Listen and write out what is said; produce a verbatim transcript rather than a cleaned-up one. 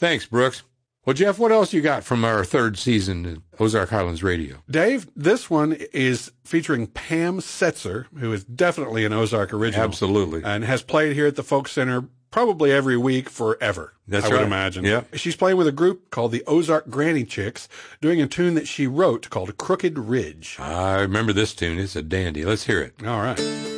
Thanks, Brooks. Well, Jeff, what else you got from our third season at Ozark Highlands Radio? Dave, this one is featuring Pam Setzer, who is definitely an Ozark original. Absolutely. And has played here at the Folk Center probably every week forever. That's I right. would imagine. Yeah. She's playing with a group called the Ozark Granny Chicks, doing a tune that she wrote called Crooked Ridge. I remember this tune. It's a dandy. Let's hear it. All right.